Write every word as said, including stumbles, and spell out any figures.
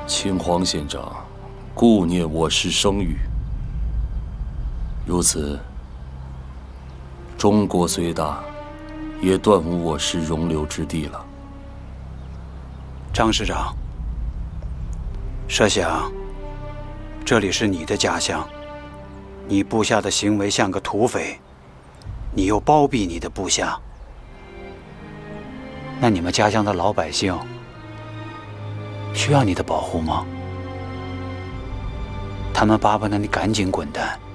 青黄县长顾念我师声誉，如此，中国虽大，也断无我师容留之地了。 张师长，设想这里是你的家乡，你部下的行为像个土匪，你又包庇你的部下，那你们家乡的老百姓需要你的保护吗？他们巴不得你赶紧滚蛋，